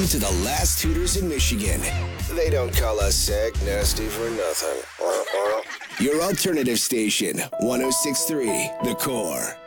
Welcome to the last Hooters in Michigan. They don't call us Sag Nasty for nothing. Your alternative station, 106.3 The Core.